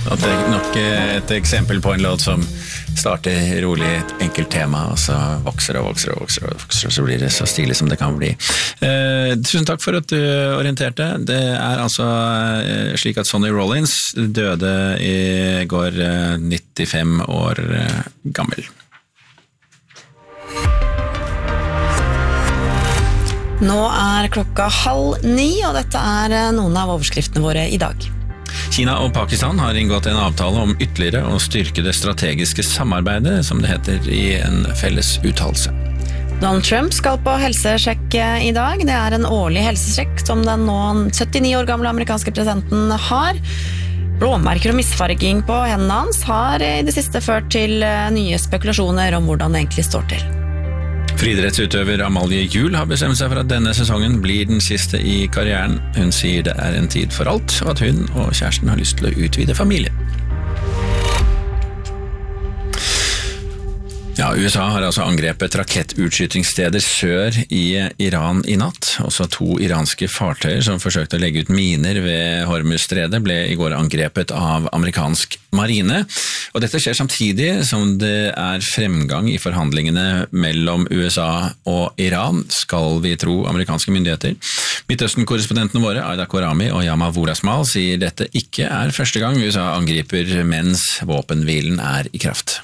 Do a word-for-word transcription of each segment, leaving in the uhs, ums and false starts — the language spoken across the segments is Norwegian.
At det er nok et eksempel på en låt som starter rolig et enkelt tema, og så vokser og vokser og vokser og vokser, og så blir det så stilig som det kan bli. Eh, tusen takk for at du orienterte. Det er altså slik at Sonny Rollins døde i går, nittifem år gammel. Nå er klokka halv ni, og dette er noen av overskriftene våre i dag. Kina og Pakistan har inngått en avtale om ytterligere å styrke det strategiske samarbeidet, som det heter i en felles uttalelse. Donald Trump skal på helsesjekk i dag. Det er en årlig helsesjekk som den nå syttini år gamle amerikanske presidenten har. Blåmerker og misfarging på hendene hans har i det siste ført til nye spekulasjoner om hvordan det egentlig står til. Friidrettsutøver Amalie Juel har bestemt seg for at denne sesongen blir den siste i karrieren. Hun sier det er en tid for alt, og at hun og kjæresten har lyst til å utvide familien. Ja, U S A har altså angrepet rakettutskytingssteder sør i Iran i natt. Også to iranske fartøyer som forsøkte å legge ut miner ved Hormuzstredet ble i går angrepet av amerikansk marine. Og dette skjer samtidig som det er fremgang i forhandlingene mellom U S A og Iran, skal vi tro amerikanske myndigheter. Midtøsten-korrespondentene våre, Aida Korami og Yama Wolasmal, sier dette ikke er første gang U S A angriper mens våpenhvilen er i kraft.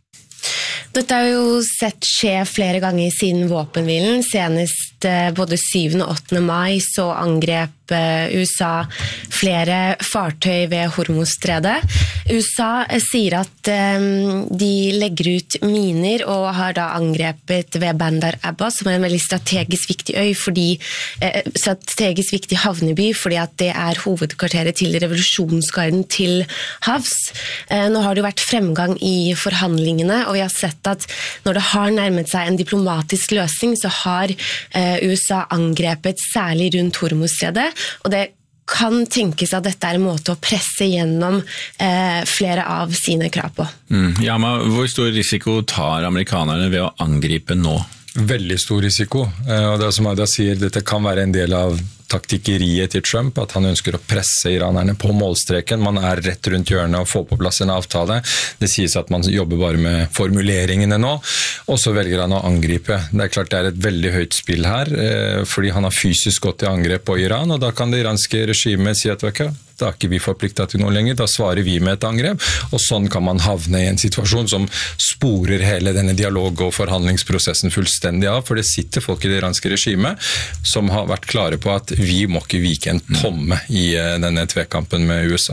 Dette har jo sett skje flere ganger siden våpenhvilen. Senest både syvende og åttende mai så angrep U S A flere fartøy ved Hormuzstredet. U S A sier at de legger ut miner og har da angrepet ved Bandar Abbas, som er en veldig strategisk viktig øy, fordi, strategisk viktig havneby, fordi at det er hovedkvarteret til revolusjonsgarden til havs. Nå har det jo vært fremgang i forhandlingene, og vi har sett at når det har nærmet seg en diplomatisk løsning, så har U S A angrepet særlig rundt Hormuzstredet, og det kan tenkes at dette er en måte å presse gjennom eh, flere av sine krav på. Mm. Yama, hvor stor risiko tar amerikanerne ved å angripe nå? Veldig stor risiko, og det som Aida sier, dette kan være en del av taktikkeriet til Trump, at han ønsker å presse iranerne på målstreken. Man er rett rundt hjørnet og får på plass en avtale. Det sies at man jobber bare med formuleringene nå, og så velger han å angripe. Det er klart det er et veldig høyt spill her, fordi han har fysisk gått til angrep på Iran, og da kan det iranske regimet si at da er ikke vi forpliktet til noe lenger, da svarer vi med et angrep, og sånn kan man havne i en situasjon som sporer hele denne dialog- og forhandlingsprosessen fullstendig av, for det sitter folk i det iranske regimet som har vært klare på at vi må ikke vike en tomme i denne tvekampen med U S A.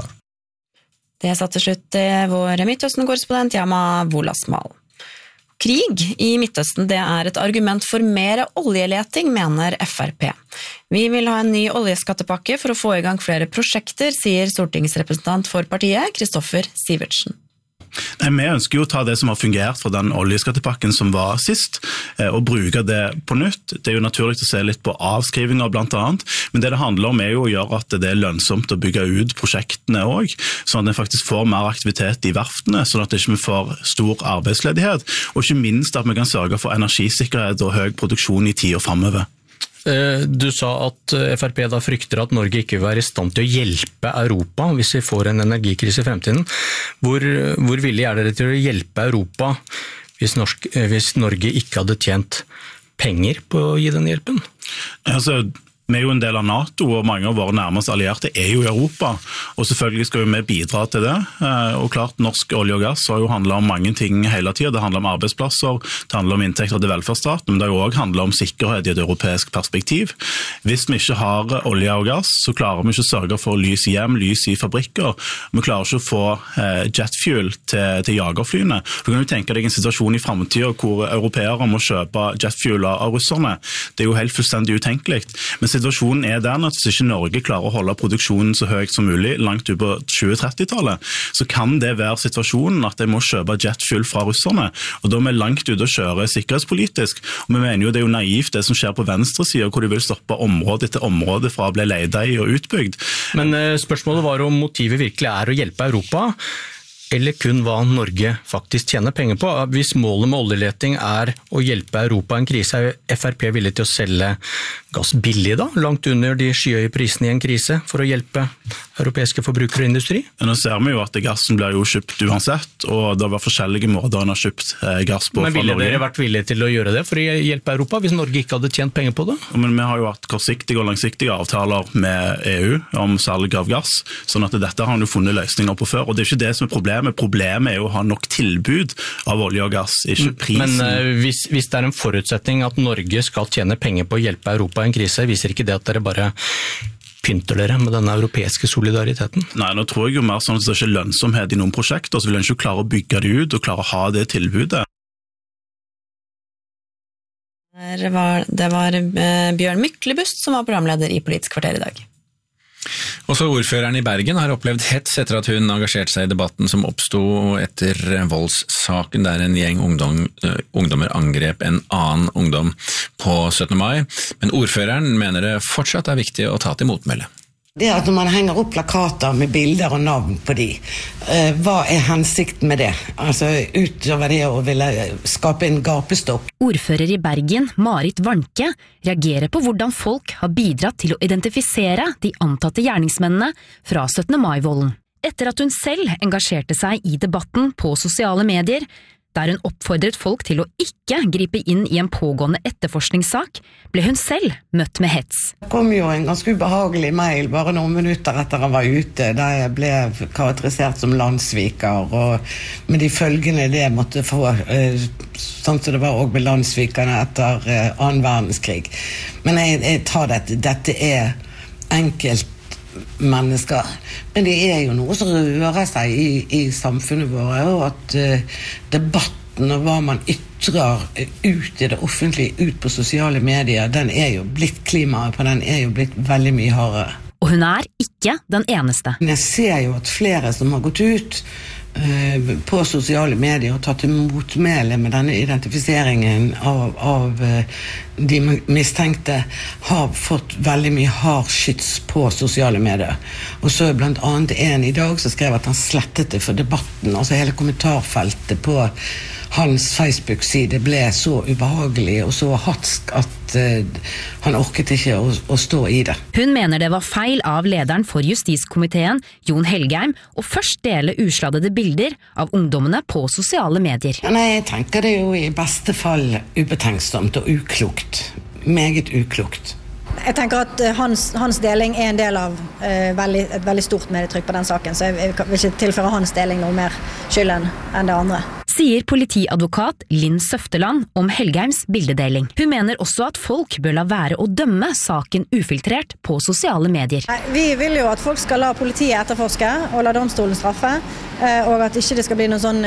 Det satte slutt vår Midtøsten-korrespondent Yama Wolasmal. Krig i Midtøsten, det er et argument for mer oljeleting, mener F R P. Vi vil ha en ny oljeskattepakke for å få i gang flere prosjekter, sier stortingsrepresentant for partiet, Kristoffer Sivertsen. Nei, vi ønsker jo å ta det som har fungert fra den oljeskattepakken som var sist, og bruke det på nytt. Det er jo naturlig å se litt på avskrivinger blant annet, men det det handler om er jo å gjøre at det er lønnsomt å bygge ut prosjektene også, sånn at det faktisk får mer aktivitet i verftene, sånn at det ikke får stor arbeidsledighet, og ikke minst at vi kan sørge for energisikkerhet og høy produksjon i tiden fremover. Du sa at F R P da frykter at Norge ikke vil være i stand til å hjelpe Europa hvis vi får en energikrise i fremtiden. Hvor, hvor villig er dere til å hjelpe Europa hvis, norsk, hvis Norge ikke hadde tjent penger på å gi den hjelpen? Altså, vi er jo en del av NATO, og mange av våre nærmeste allierte er jo i Europa, og selvfølgelig skal vi bidra til det. Og klart, norsk olje og gass har jo handlet om mange ting hele tiden. Det handler om arbeidsplasser, det handler om inntekter til velferdsstaten, men det har jo også handlet om sikkerhet i et europeisk perspektiv. Hvis vi ikke har olje og gass, så klarer vi ikke å sørge for lys i hjem, lys i fabrikker. Vi klarer ikke å få jetfuel til, til jagerflyene. Du kan jo tenke deg en situasjon i fremtiden hvor europeere må kjøpe jetfuel av russerne. Det er jo helt fullstendig utenkelig. Men situasjonen er den at hvis ikke Norge klarer å holde produksjonen så høyt som mulig langt ut på tjue-tretti-tallet, så kan det være situasjonen at de må kjøpe jetfuel fra russerne, og da er vi langt ut å kjøre sikkerhetspolitisk. Og vi mener jo det er jo naivt det som skjer på venstre siden, hvor de vil stoppe område etter område fra å bli leid i og utbygd. Men spørsmålet var om motivet virkelig er å hjelpe Europa, eller kun hva Norge faktisk tjener penger på. Hvis målet med oljeleting er å hjelpe Europa i en krise, er F R P villig til å selge gass billig da, langt under de skyhøye prisene i en krise, for å hjelpe europeiske forbrukere og industri? Nå ser vi jo at gassen blir jo kjøpt uansett, og det var forskjellige måter han har kjøpt gass på. Men ville dere vært villige til å gjøre det for å hjelpe Europa, hvis Norge ikke hadde tjent penger på det? Men vi har jo hatt kortsiktige og langsiktige avtaler med E U om salg av gass, sånn at dette har han jo funnet løsninger på før, og det er ikke det som er problemet. Problemet er jo å ha nok tilbud av olje og gass, ikke prisen. Men uh, hvis, hvis det er en forutsetning at Norge skal tjene penger på å hjelpe Europa i en krise, viser ikke det at dere bare pynter dere med denne europeiske solidariteten? Nei, nå tror jeg jo mer sånn at det er ikke lønnsomhet i noen prosjekter, så vil en ikke klare å bygge det ut og klare å ha det tilbudet. Det var, det var Bjørn Myklebust som var programleder i Politisk kvarter i dag. Også ordføreren i Bergen har opplevd hets etter at hun engasjerte seg i debatten som oppstod etter voldssaken der en gjeng ungdom, ungdommer angrep en annen ungdom på syttende mai. Men ordføreren mener det fortsatt er viktig å ta til motmelde. Det at når man henger opp plakater med bilder og navn på de, eh, hva er hensikten med det? Altså utover det å ville skape en gapestokk. Ordfører i Bergen, Marit Warnke, reagerer på hvordan folk har bidratt til å identifisere de antatte gjerningsmennene fra syttende mai-volden. Etter at hun selv engasjerte seg i debatten på sosiale medier, der hun oppfordret folk til å ikke gripe inn i en pågående etterforskningssak, ble hun selv møtt med hets. Det kom jo en ganske ubehagelig mail bare noen minutter etter han var ute, der jeg ble karakterisert som landssviker, og med de følgende det måtte få, sånn som det var også med landssvikerne etter annen verdenskrig. Men jeg, jeg tar dette, dette er enkelt mennesker, men det er jo noe som rører seg i, i samfunnet vårt, og at uh, debatten og hva man ytrer ut i det offentlige, ut på sosiale medier, den er jo blitt, klimaet på den er jo blitt veldig mye hardere. Og hun er ikke den eneste. Jeg ser jo at flere som har gått ut uh, på sosiale medier og tatt til motmæle med denne identifiseringen av, av uh, de mistenkte, har fått veldig mye hard skyts på sosiale medier. Og så er blant annet en i dag som skrev at han slettet det for debatten, altså hele kommentarfeltet på hans Facebook-side ble så ubehagelig og så hatsk at uh, han orket ikke å, å stå i det. Hun mener det var feil av lederen for justiskomiteen, Jon Helgheim, å først dele usladdede bilder av ungdommene på sosiale medier. Ja, nei, jeg tenker det jo i beste fall ubetenksomt og uklokt. Meget uklokt. Jeg tenker at hans, hans deling er en del av uh, veldig, et veldig stort medietrykk på den saken, så jeg, jeg vil ikke tilføre hans deling noe mer skyld enn det andre. Sier politiadvokat Linn Søfteland om Helgheims bildedeling. Hun mener også at folk bør la være å dømme saken ufiltrert på sosiale medier. Vi vil jo at folk skal la politiet etterforske og la domstolen straffe, og at ikke det skal bli noen sånn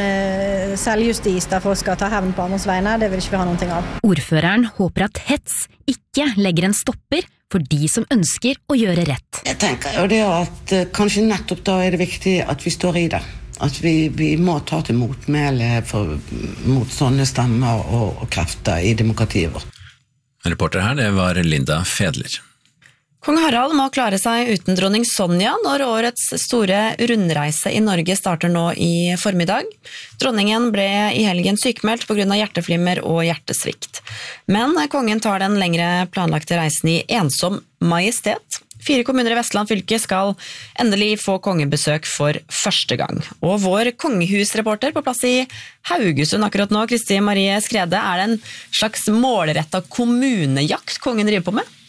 selvjustis der folk skal ta hevn på andres vegne. Det vil ikke vi ha noen ting av. Ordføreren håper at hets ikke legger en stopper for de som ønsker å gjøre rett. Jeg tenker jo det at kanskje nettopp da er det viktig at vi står i det. At vi, vi må ta til motmæle for, mot sånne stemmer og, og krefter i demokratiet vårt. Reporter her, det var Linda Fedler. Kong Harald må klare seg uten dronning Sonja når årets store rundreise i Norge starter nå i formiddag. Dronningen ble i helgen sykmeldt på grunn av hjerteflimmer og hjertesvikt. Men kongen tar den lengre planlagte reisen i ensom majestet. Fire kommuner i Vestland fylke skal endelig få kongebesøk for første gang. Og vår kongehusreporter på plass i Haugesund akkurat nå, Kristi Marie Skrede, er det en slags målrettet kommunejakt kongen driver på med?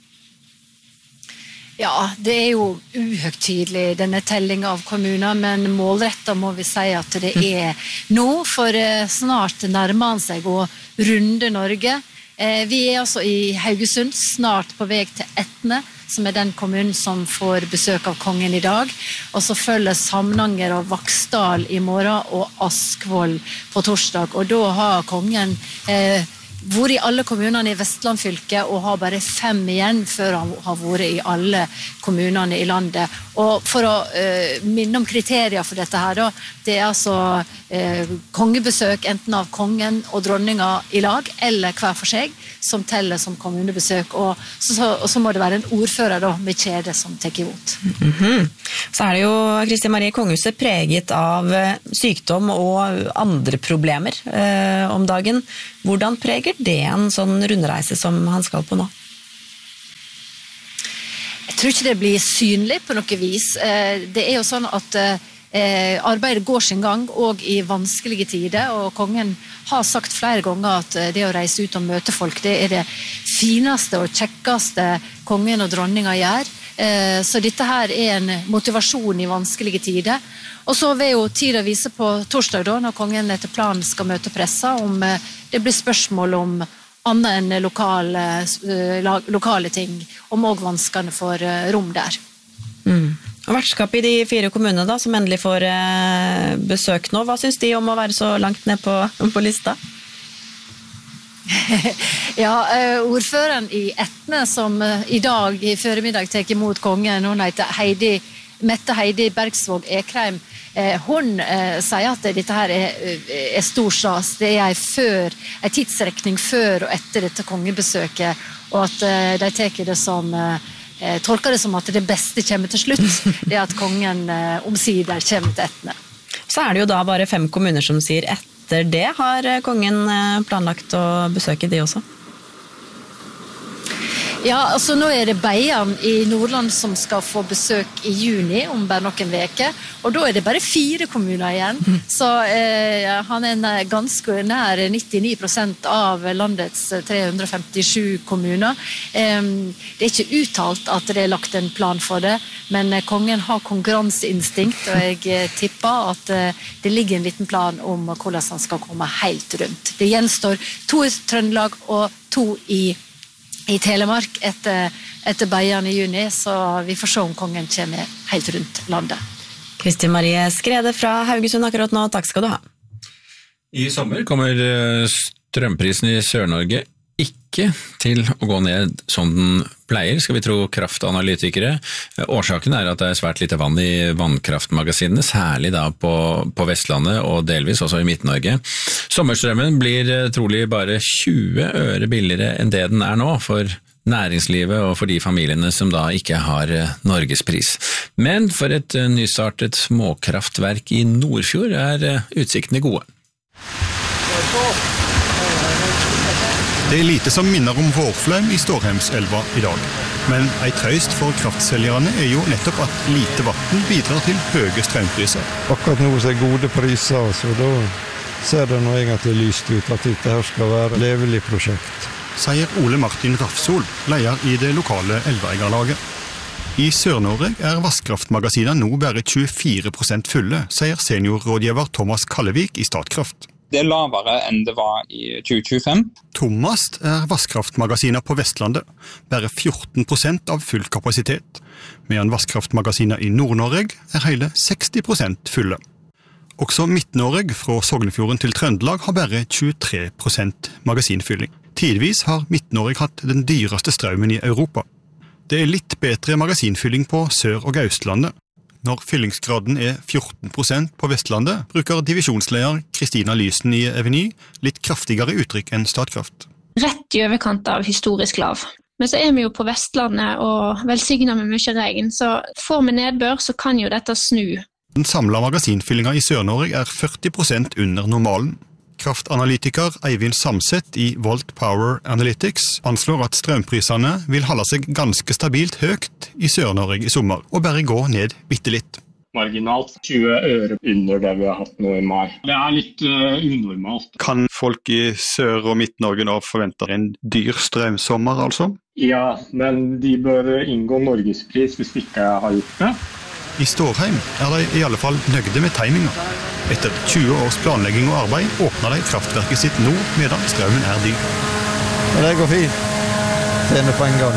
Ja, det er jo uhøgtidelig denne tellingen av kommuner, men målrettet må vi si at det er nå, for snart nærmer han seg å runde Norge. Vi er altså i Haugesund, snart på vei til Etne, som er den kommunen som får besøk av kongen i dag. Og så følger Samnanger og Vaksdal i morgen, og Askvoll på torsdag. Og da har kongen eh, vært i alle kommunene i Vestland fylke, og har bare fem igjen før han har vært i alle kommunene i landet. Og for å eh, minne om kriterier for dette her, da, det er altså eh, kongebesøk enten av kongen og dronninga i lag, eller hver for seg, som teller som kommunebesøk, og så, så, og så må det være en ordfører da, med kjede som tar imot. Mm-hmm. Så er det jo, Kristi Marie, kongehuset preget av sykdom og andre problemer eh, om dagen. Hvordan preger det en sånn rundreise som han skal på nå? tror ikke det blir synlig på noe vis. Det er jo sånn at arbeidet går sin gang, og i vanskelige tider, og kongen har sagt flere ganger at det å reise ut og møte folk, det er det fineste og kjekkeste kongen og dronninga gjør. Så dette her er en motivasjon i vanskelige tider. Og så vil jo tida vise på torsdag da, når kongen etter planen skal møte pressa, om det blir spørsmål om annet enn lokale, lokale ting, om også vanskene får rom der. Mm. Og vertskapet i de fire kommunene da, som endelig får besøk nå, hva synes de om å være så langt ned på, på lista? Ja, ordføreren i Etne som i dag i føremiddag tek imot kongen, hun heter Heidi, Mette Heidi Bergsvåg Ekreim. Hun sier at dette her er, er stor stas. Det er en, før, en tidsrekning før og etter dette kongebesøket, og at de teker det som, tolker det som at det beste kommer til slutt, det er at kongen omsider kommer til Etne. Så er det jo da bare fem kommuner som sier ett. Etter det har kongen planlagt å besøke de også? Ja, altså nå er det Beian i Nordland som skal få besøk i juni om bare noen veker, og da er det bare fire kommuner igjen, så eh, han er ganske nær nittini prosent av landets tre hundre femtisju kommuner. Eh, det er ikke uttalt at det er lagt en plan for det, men kongen har konkurranseinstinkt, og jeg tipper at eh, det ligger en liten plan om hvordan han skal komme helt rundt. Det gjenstår to i Trøndelag og to i i Telemark etter, etter Beian i juni, så vi får se om kongen kommer helt rundt landet. Kristin Marie Skrede fra Haugesund akkurat nå, takk skal du ha. I sommer kommer strømprisen i Sør-Norge ikke til å gå ned som den pleier, skal vi tro kraftanalytikere. Årsaken er at det er svært lite vann i vannkraftmagasinene, særlig da på, på Vestlandet og delvis også i Midt-Norge. Sommerstrømmen blir trolig bare tjue øre billigere enn det den er nå for næringslivet og for de familiene som da ikke har Norgespris. Men for et nystartet småkraftverk i Nordfjord er utsiktene gode. Det er lite som minner om vårflaum i Stårheimselva i dag. Men ei trøst for kraftselgerne er jo nettopp at lite vatten bidrar til høye strømpriser. Akkurat nå er gode priser, så da ser det nå egentlig lyst ut at dette her skal være et levelig prosjekt. Sier Ole Martin Rafsol, leder i det lokale elveeierlaget. I Sør-Norge er vasskraftmagasinene nå bare tjuefire prosent fulle, sier seniorrådgiver Thomas Kallevik i Statkraft. Det er lavere enn det var i tjue tjuefem. Tommast er vasskraftmagasiner på Vestlandet, bare fjorten prosent av full kapasitet, medan vasskraftmagasiner i Nord-Norge er hele seksti prosent fulle. Også Midt-Norge fra Sognefjorden til Trøndelag har bare tjuetre prosent magasinfylling. Tidvis har Midt-Norge hatt den dyreste strømmen i Europa. Det er litt bedre magasinfylling på Sør- og Østlandet. Når fyllingsgraden er fjorten prosent på Vestlandet, bruker divisjonsleder Kristina Lysen i Eveny litt kraftigere uttrykk enn Statkraft. Rett i overkant av historisk lav. Men så er vi jo på Vestlandet og velsigner med mye regn, så får vi nedbør så kan jo dette snu. Den samlede magasinfyllingen i Sør-Norge er førti prosent under normalen. Kraftanalytiker Eivind Samset i Volt Power Analytics anslår at strømprisene vil holde seg ganske stabilt høyt i Sør-Norge i sommer, og bare gå ned bitte litt. Marginalt tjue øre under det vi har hatt nå i mai. Det er litt uh, unormalt. Kan folk i Sør- og Midt-Norge nå forvente en dyr strømsommer, altså? Ja, men de bør inngå Norgespris hvis de ikke har gjort det. I Stårheim er de i alle fall nøgde med timingen. Etter tjue års planlegging og arbeid åpner de kraftverket sitt nå, medan strømmen er dyr. Ja, det går fint. Tjener på en gang.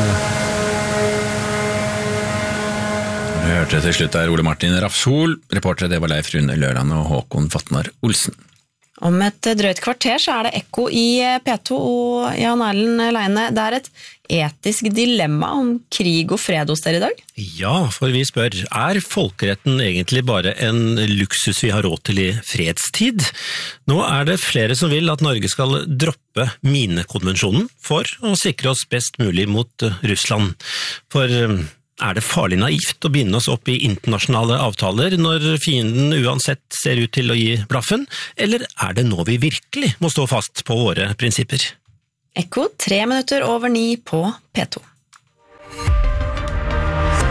Du hørte til slutt der Ole Martin Rafshol, reportere det var Leif Rune Lørland og Håkon Vatnar Olsen. Om et drøyt kvarter så er det ekko i P to og Jan Erlend Leine. Det er et etisk dilemma om krig og fred hos dere i dag? Ja, for vi spør, er folkeretten egentlig bare en luksus vi har råd til i fredstid? Nå er det flere som vil at Norge skal droppe minekonvensjonen for å sikre oss best mulig mot Russland. For er det farlig naivt å binde oss opp i internasjonale avtaler når fienden uansett ser ut til å gi blaffen, eller er det nå vi virkelig må stå fast på våre prinsipper? Ekko tre minutter over ni på P to.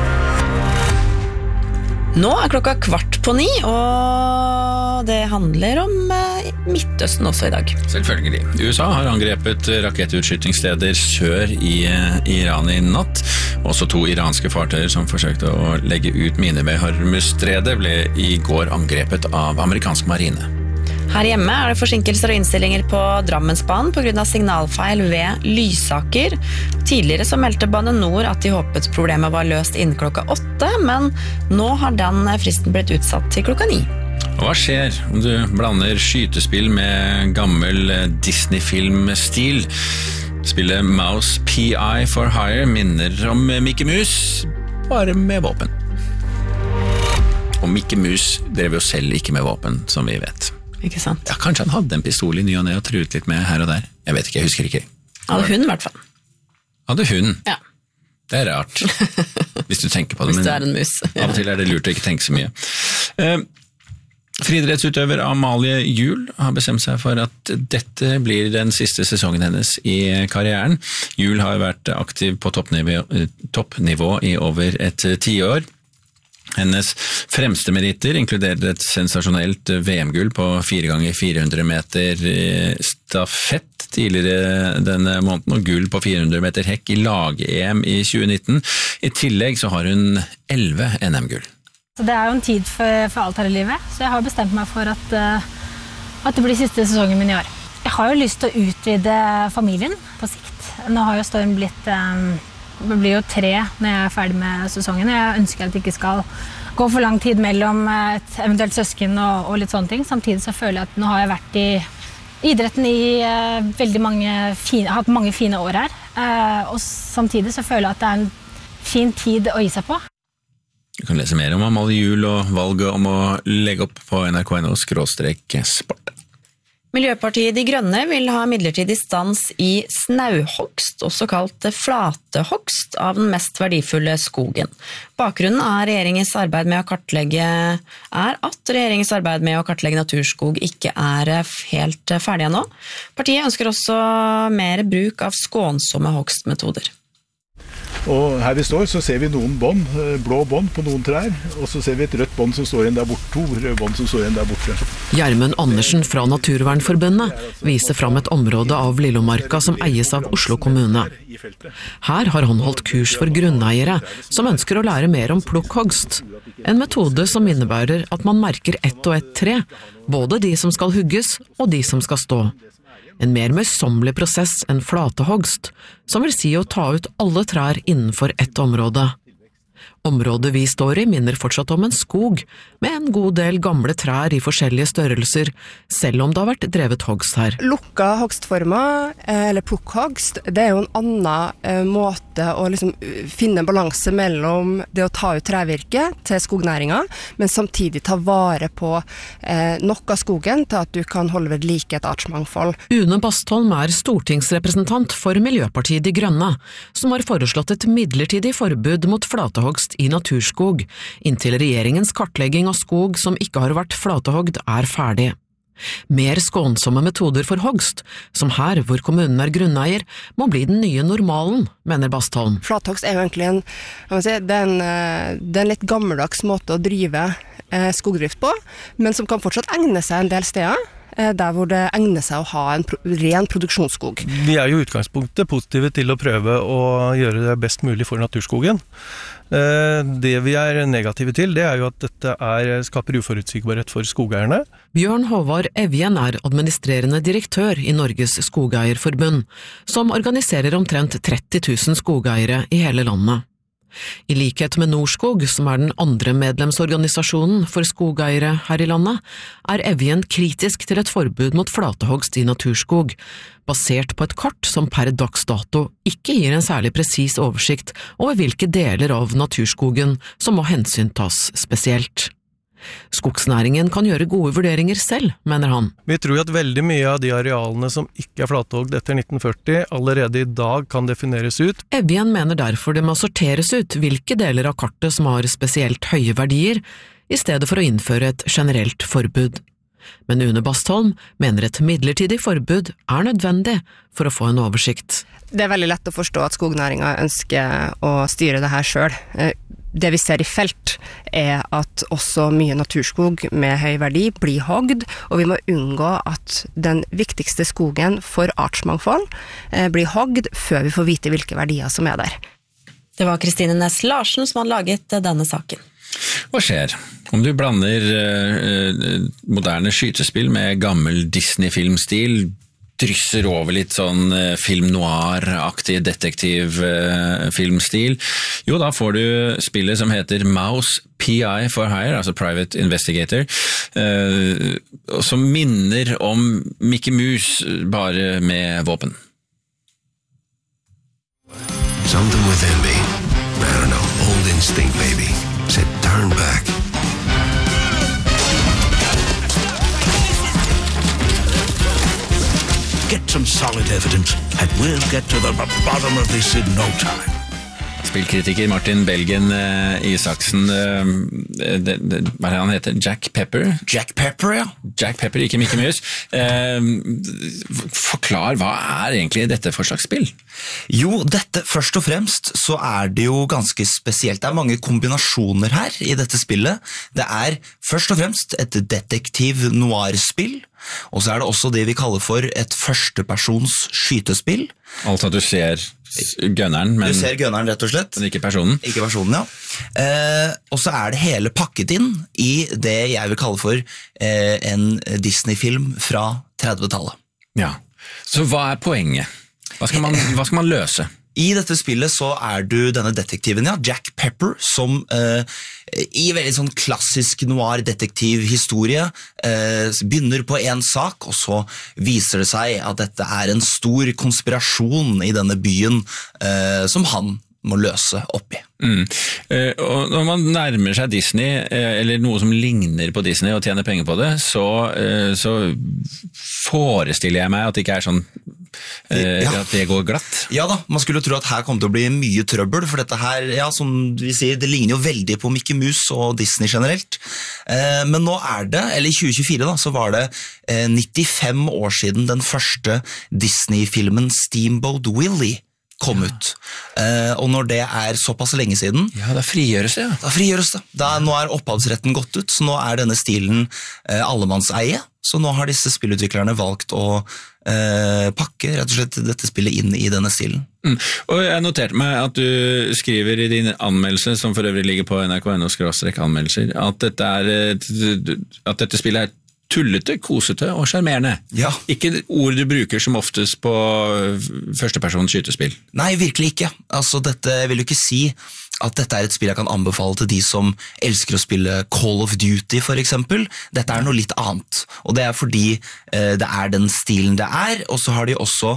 Nå er klokka kvart på ni, og det handler om Midtøsten også i dag. Selvfølgelig. U S A har angrepet rakettutskytningssteder sør i Iran i natt. Også to iranske fartøyer som forsøkte å legge ut miner ved Hormuzstredet ble i går angrepet av amerikansk marine. Her hjemme er det forsinkelser og innstillinger på Drammensbanen på grunn av signalfeil ved Lysaker. Tidligere så meldte Bane Nor at de håpet problemet var løst innen klokka åtte, men nå har den fristen blitt utsatt til klokka ni. Hva skjer om du blander skytespill med gammel Disney-filmstil? Spillet Mouse P I for Hire minner om Mickey Mouse, bare med våpen. Og Mickey Mouse drev jo selv ikke med våpen, som vi vet. Ikke sant? Ja, kanskje han hadde en pistol i ny og ned og truet litt med her og der. Jeg vet ikke, jeg husker ikke. Hadde hun i hvert fall. Hadde hun? Ja. Det er rart, hvis du tenker på det. Hvis du er en mus. Ja. Av og til er det lurt å ikke tenke så mye. Uh, Friidrettsutøver Amalie Juel har bestemt seg for at dette blir den siste sesongen hennes i karrieren. Juel har vært aktiv på toppnivå, toppnivå i over et tiår. Hennes fremste meritter inkluderer et sensasjonelt V M-gull på fire ganger fire hundre meter stafett tidligere denne måneden, og gull på fire hundre meter hekk i lag-E M i tjue nitten. I tillegg så har hun elleve N M-gull. Så det er jo en tid for, for alt her i livet, så jeg har bestemt meg for at, uh, at det blir siste sesongen min i år. Jeg har jo lyst til å utvide familien på sikt. Nå har jo Storm blitt... Um, Det blir jo tre når jeg er ferdig med sesongen. Jeg ønsker at det ikke skal gå for lang tid mellom et eventuelt søsken og, og litt sånne ting. Samtidig så føler jeg at nå har jeg vært i idretten i uh, veldig mange fine, hatt mange fine år her. Uh, og samtidig så føler jeg at det er en fin tid å gi seg på. Du kan lese mer om Amalie Juel og valget om å legge opp på N R K N O skråstrek sport. Miljøpartiet De Grønne vil ha midlertidig stans i snauhogst, også kalt flatehogst, av den mest verdifulle skogen. Bakgrunnen er regjeringens arbeid med å kartlegge, er at regjeringens arbeid med å kartlegge naturskog ikke er helt ferdig ennå. Partiet ønsker også mer bruk av skånsomme hogstmetoder. Og her vi står så ser vi noen bånd, blå bånd på noen trær, og så ser vi et rødt bånd som står igjen der borte, to røde bånd som står igjen der borte. Gjermund Andersen fra Naturvernforbundet viser fram et område av Lillomarka som eies av Oslo kommune. Her har han holdt kurs for grunneiere som ønsker å lære mer om plukkhogst. En metode som innebærer at man merker ett og ett tre, både de som skal hugges og de som skal stå. En mer møysommelig prosess enn flatehogst, som vil si å ta ut alle trær innenfor ett område. Området vi står i minner fortsatt om en skog, med en god del gamle trær i forskjellige størrelser, selv om det har vært drevet hogst her. Lukka hogstformer, eller plukkhogst, det er jo en annen måte å liksom finne balanse mellom det å ta ut trevirke til skognæringa, men samtidig ta vare på eh, nok av skogen til at du kan holde ved like et artsmangfold. Une Bastholm er stortingsrepresentant for Miljøpartiet De Grønne, som har foreslått et midlertidig forbud mot flatehogst i naturskog, inntil regjeringens kartlegging av skog som ikke har vært flatehogd er ferdig. Mer skånsomme metoder for hogst, som her hvor kommunen er grunneier, må bli den nye normalen, mener Bastholm. Flathogst er jo egentlig en, si, det er en, det er en litt gammeldags måte å drive eh, skogdrift på, men som kan fortsatt egne seg en del steder, der hvor det egner seg å ha en pro- ren produksjonsskog. Vi er jo i utgangspunktet positive til å prøve å gjøre det best mulig for naturskogen. Det vi er negative til, det er jo at dette er, skaper uforutsigbarhet for skogeierne. Bjørn Håvard Evjen er administrerende direktør i Norges Skogeierforbund, som organiserer omtrent tretti tusen skogeiere i hele landet. I likhet med Norskog, som er den andre medlemsorganisasjonen for skogeiere her i landet, er Evjen kritisk til et forbud mot flatehogst i naturskog, basert på et kart som per dags dato ikke gir en særlig presis oversikt over hvilke deler av naturskogen som må hensyntas spesielt. Skogsnæringen kan gjøre gode vurderinger selv, mener han. Vi tror at veldig mye av de arealene som ikke er flatehogd etter nitten førti allerede i dag kan defineres ut. Evjen mener derfor det må sorteres ut hvilke deler av kartet som har spesielt høye verdier, i stedet for å innføre et generelt forbud. Men Une Bastholm mener et midlertidig forbud er nødvendig for å få en oversikt. Det er veldig lett å forstå at skognæringen ønsker å styre det her selv. det vi ser i felt er at også mye naturskog med høy verdi blir hogd, og vi må unngå at den viktigste skogen for artsmangfold eh, blir hogd før vi får vite hvilke verdier som er der. Det var Kristine Næss Larsen som hadde laget denne saken. Hva skjer om du blander eh, moderne skytespill med gammel Disney-filmstil, drysser over litt sånn film noir-aktig detektiv-filmstil? Jo, da får du spillet som heter Mouse P I for Hire, altså Private Investigator, eh, som minner om Mickey Mouse, bare med våpen. Something within me, I don't know, old instinct maybe, said turn back. Get some solid evidence, and we'll get to the bottom of this in no time. Spillkritiker Martin Belgen eh, Isaksen, eh, det, det, hva er det han heter? Jack Pepper? Jack Pepper, ja. Jack Pepper, ikke Mickey Mouse. Eh, forklar, hva er egentlig dette for slags spill? Jo, dette først og fremst så er det jo ganske spesielt. Det er mange kombinasjoner her i dette spillet. Det er først og fremst et detektiv noir-spill, og så er det også det vi kaller for et førstepersons skytespill. Altså at du ser gunneren, men, du ser gunneren rett og slett. Men ikke personen. Ikke personen, ja. Eh, og så er det hele pakket inn i det jeg vil kalle for eh, en Disney-film fra trettitallet. Ja, så hva er poenget? Hva skal man, hva skal man løse? I dette spillet så er du denne detektiven, ja, Jack Pepper, som eh, i veldig sånn klassisk noir-detektivhistorie eh, begynner på en sak, og så viser det seg at dette er en stor konspirasjon i denne byen eh, som han må løse opp i. Mm. Eh, og når man nærmer seg Disney, eh, eller noe som ligner på Disney og tjener penger på det, så, eh, så forestiller jeg meg at det ikke er sånn eh, ja. at det går glatt. Ja da, man skulle tro at her kom til å bli mye trøbbel, for dette her, ja, som vi sier, det ligner jo veldig på Mickey Mouse og Disney generelt. Eh, men nå er det, eller i tjue tjuefire da, så var det eh, nittifem år siden den første Disney-filmen Steamboat Willie kom ja. ut. Eh, og når det er såpass lenge siden, ja, da frigjøres det. Ja. Da frigjøres det. Da, nå er opphavsretten gått ut, så nå er denne stilen eh, allemannseie. Så nå har disse spillutviklerne valgt å eh, pakke rett og slett dette spillet inn i denne stilen. Mm. Og jeg noterte meg at du skriver i din anmeldelse, som for øvrig ligger på N R K N O skråstrek anmeldelser, at dette, er, at dette spillet er tullete, kosete og charmerende. Ja. Ikke ord du bruker som oftest på førstepersons skytespill. Nei, virkelig ikke. Altså, dette vil jo ikke si at dette er et spill jeg kan anbefale til de som elsker å spille Call of Duty, for eksempel. Dette er noe litt annet, og det er fordi eh, det er den stilen det er, og så har de også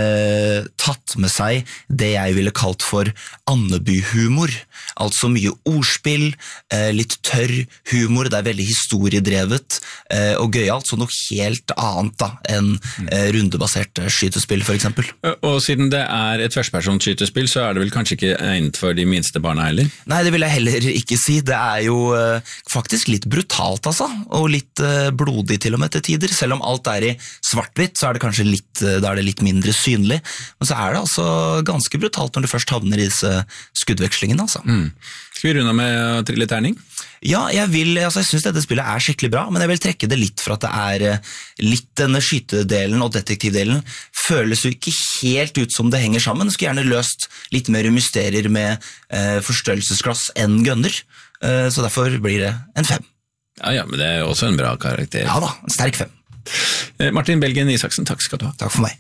eh, tatt med seg det jeg ville kalt for Andeby-humor. Altså mye ordspill, eh, litt tørr humor, det er veldig historiedrevet eh, og gøyalt, så noe helt annet da, enn eh, rundebasert skytespill, for eksempel. Og siden det er et førstepersons skytespill, så er det vel kanskje ikke egnet for de minste barna heller? Nei, det vil jeg heller ikke si. Det er jo uh, faktisk litt brutalt, altså, og litt uh, blodig til og med til tider. Selv om alt er i svart-hvitt, så er det kanskje litt, uh, da er det litt mindre synlig. Men så er det altså ganske brutalt når du først havner i disse skuddvekslingene, altså. Mm. Skal vi runde med å trille terning? Ja, jeg vil, altså jeg synes dette spillet er skikkelig bra, men jeg vil trekke det litt for at det er litt denne skytedelen og detektivdelen føles jo ikke helt ut som det henger sammen. Jeg skulle gjerne løst litt mer mysterier med eh, forstørrelsesglass enn gunner, eh, så derfor blir det en fem. Ja, ja, men det er også en bra karakter. Ja da, en sterk fem. Eh, Martin Belgen Isaksen, takk skal du ha. Takk for meg.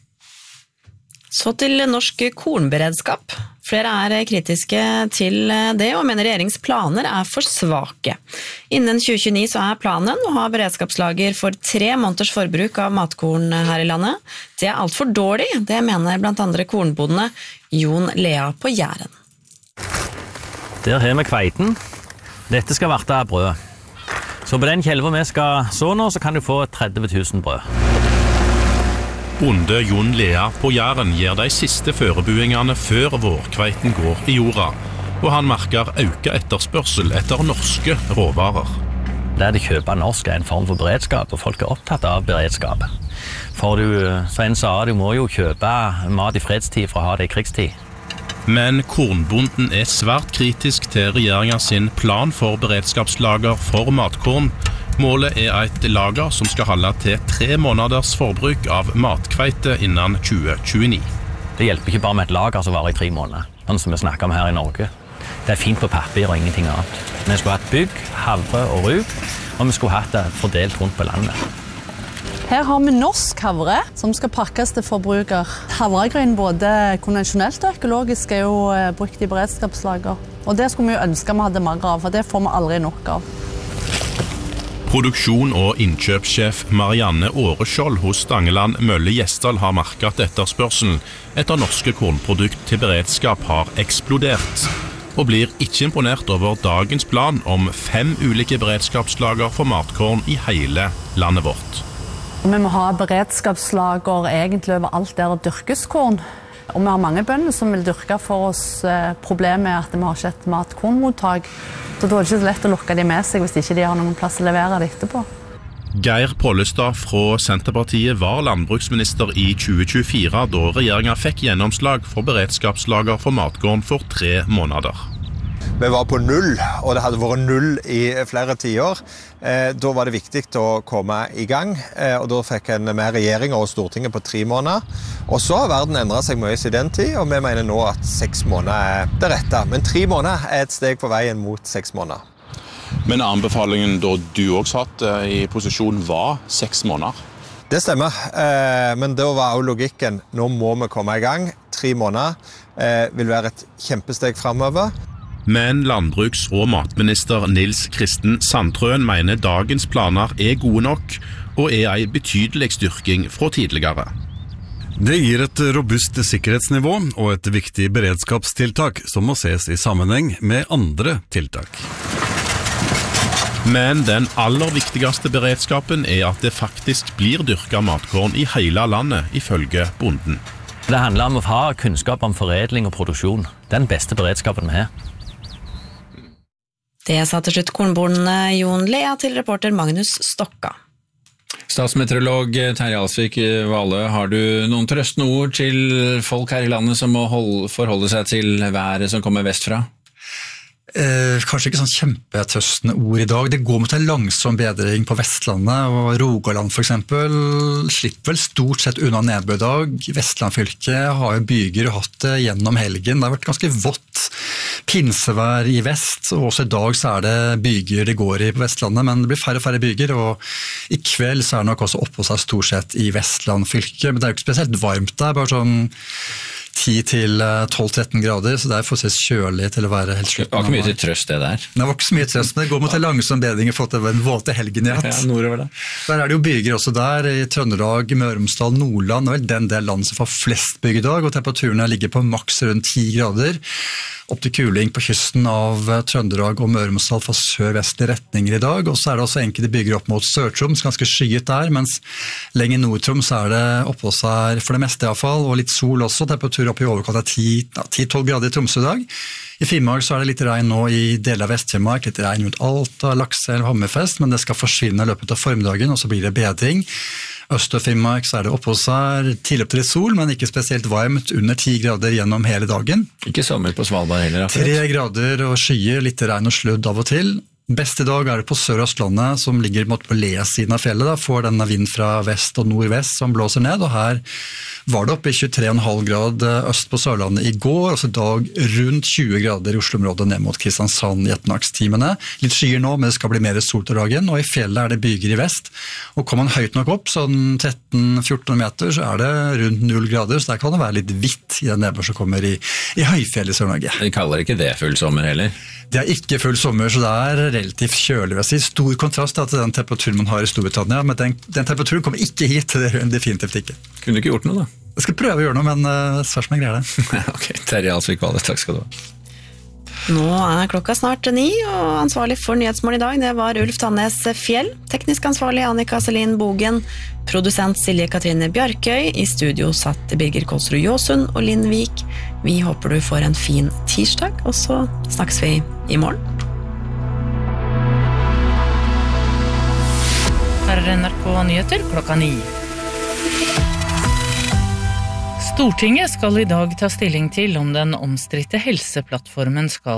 Så til norsk kornberedskap. Flere er kritiske til det og mener regjeringsplaner er for svake. Innen tjue tjueni så er planen å ha beredskapslager for tre måneders forbruk av matkorn her i landet. Det er alt for dårlig, det mener blant andre kornbondene Jon Lea på Jæren. Der har vi kveiten. Dette skal varte brød. Så på den kjelva vi skal så nå, så kan du få tretti tusen brød. Bonde Jon Lea på Jæren gjør de siste førebuingene før vårkveiten går i jorda, og han merker økt etterspørsel etter norske råvarer. Det de kjøper norsk er en form for beredskap, og folk er opptatt av beredskap. For du, så en sa, du må jo kjøpe mat i fredstid for å ha det i krigstid. Men kornbonden er svært kritisk til regjeringen sin plan for beredskapslager for matkorn. Målet er et lager som skal holde til tre måneders forbruk av matkveite innen tjue tjueni. Det hjelper ikke bare med et lager som varer i tre måneder, sånn som vi snakker om her i Norge. Det er fint på papir og ingenting annet. Vi skulle hatt bygg, havre og rug, og vi skulle hatt det fordelt rundt på landet. Her har vi norsk havre som skal pakkes til forbruker. Havregryn både konvensjonelt og økologisk er jo brukt i beredskapslager. Og det skulle vi jo ønske vi hadde mer av, for det får vi aldri nok av. Produksjon- og innkjøpssjef Marianne Åreskjold hos Stangeland Mølle Gjesdal har merket at etterspørselen etter norske kornprodukt til beredskap har eksplodert, og blir ikke imponert over dagens plan om fem ulike beredskapslager for matkorn i hele landet vårt. Vi må ha beredskapslager egentlig over alt der dyrkes korn. Og vi har mange bønder som vil dyrke for oss. Problemet er at vi har ikke et matkornmottak. Så da er det ikke så lett å lukke de med seg hvis ikke de har noen plass å levere det etterpå. Geir Pollestad fra Senterpartiet var landbruksminister i tjue tjuefire da regjeringen fikk gjennomslag for beredskapslager for matkorn for tre måneder. Vi var på null, og det hadde vært null i flere tiår. Eh, da var det viktig å komme i gang, eh, og da fikk en med regjeringen og Stortinget på tre måneder. Og så har verden endret seg mye i den tid, og vi mener nå at seks måneder er det rette. Men tre måneder er et steg på veien mot seks måneder. Men anbefalingen da du også satt i posisjon var seks måneder? Det stemmer, eh, men da var også logikken, nå må vi komme i gang. Tre måneder eh, vil være et kjempesteg fremover. Men landbruks- og matminister Nils Kristen Sandtrøen mener dagens planer er gode nok, og er en betydelig styrking fra tidligere. Det gir et robust sikkerhetsnivå og et viktig beredskapstiltak som må ses i sammenheng med andre tiltak. Men den aller viktigste beredskapen er at det faktisk blir dyrket matkorn i hele landet, ifølge bonden. Det handler om å ha kunnskap om foredling og produksjon. Det er den beste beredskapen vi har. Det sa til slutt kornbonden Jon Lea til reporter Magnus Stokka. Statsmeteorolog Terje Alsvik Vale, har du noen trøstende ord til folk her i landet som må holde, forholde seg til været som kommer vestfra? Eh, kanskje ikke sånn kjempetøstende ord i dag. Det går mot en langsom bedring på Vestlandet, og Rogaland for eksempel slipper vel stort sett unna nedbørdag. Vestlandfylket har jo byger og hatt det gjennom helgen. Det har vært ganske vått pinsevær i vest, og også i dag så er det byger det går i på Vestlandet, men det blir færre og færre byger, og i kveld så er det nok også oppå seg stort sett i Vestlandfylket, men det er jo ikke spesielt varmt der, bare sånn ti til tolv tretten grader, så det er forholdsvis kjølig til å være helt slutt. Det var ikke mye til trøst det der. Det var ikke så mye trøst, men det går mot en langsom bedring i forhold til en våte helgen i hatt. Ja, nordover det. Der er det jo byger også der, i Trøndelag, Møre og Romsdal, Nordland, og vel den del land som får flest byger i dag, og temperaturene ligger på maks rundt ti grader. Opp til kuling på kysten av Trøndelag og Møre og Romsdal fra sør-vestlige retninger i dag, og så er det også enkelte byger opp mot Sør-Troms, ganske skyet der, mens lenger Nord-Troms er det oppå seg for det meste i hvert fall, og litt sol også, temperatur opp i overkant av ti tolv grader i Tromsø i dag. I Finnmark så er det litt regn nå i deler av Vest-Finnmark, litt regn rundt Alta, Lakselv, Hammerfest, men det skal forsvinne i løpet av formiddagen, og så blir det bedring. Øst og Finnmark så er det oppå seg, tidlig opp til litt sol, men ikke spesielt varmt, under ti grader gjennom hele dagen. Ikke sommer på Svalbard heller, akkurat. Tre grader og skyer, litt regn og sludd av og til. Beste dag er det på Sør-Østlandet, som ligger på le-siden av fjellet, da, får denne vind fra vest og nordvest som blåser ned, og her var det oppe i tjuetre komma fem grad øst på Sørlandet i går, og så i dag rundt tjue grader i Oslo-området ned mot Kristiansand i ettermiddagstimene. Litt skyer nå, men det skal bli mer sol til dagen, og i fjellet er det byger i vest. Og kommer man høyt nok opp, sånn tretten fjorten meter, så er det rundt null grader, så der kan det være litt hvitt i den nedbør som kommer i, i høyfjell i Sør-Norge. De kaller ikke det full sommer heller? Det er ikke full sommer, så det er relativt kjølig. Jeg si. Stor kontrast til den temperaturen man har i Storbritannia, men den, den temperaturen kommer ikke hit, det er definitivt ikke. Kunne du ikke gjort noe da? Jeg skal prøve å gjøre noe, men uh, svært som jeg greier det. Ok, Terje Alsvik Vale, takk skal du ha. Nå er klokka snart ni, og ansvarlig for Nyhetsmorgen i dag, det var Ulf Tannes Fjell, teknisk ansvarlig Annika Selin Bogen, produsent Silje Katrine Bjarkøy, i studio satt Birger Kolsrud Jåsund og Linn Vik. Vi håper du får en fin tirsdag, og så snakkes vi i morgen. Her er N R K Nyheter klokka ni. Stortinget skal i dag ta stilling til om den omstridte helseplattformen skal